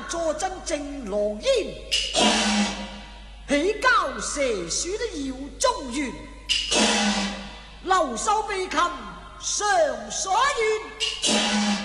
坐镇正狼烟，起交蛇鼠的姚中原，留守被擒上所愿。